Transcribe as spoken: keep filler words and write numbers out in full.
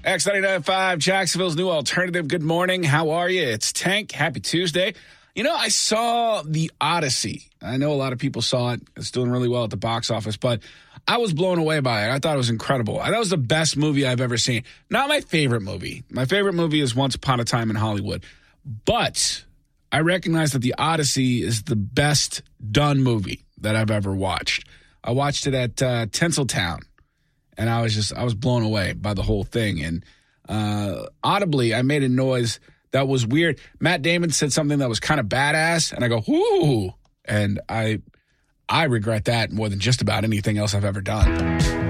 X ninety-nine point five, Jacksonville's new alternative. Good morning. How are you? It's Tank. Happy Tuesday. You know, I saw The Odyssey. I know a lot of people saw it. It's doing really well at the box office, but I was blown away by it. I thought it was incredible. That was the best movie I've ever seen. Not my favorite movie. My favorite movie is Once Upon a Time in Hollywood. But I recognize that The Odyssey is the best done movie that I've ever watched. I watched it at uh, Tinseltown. And I was just, I was blown away by the whole thing. And uh, audibly, I made a noise that was weird. Matt Damon said something that was kind of badass. And I go, whoo. And I, I regret that more than just about anything else I've ever done.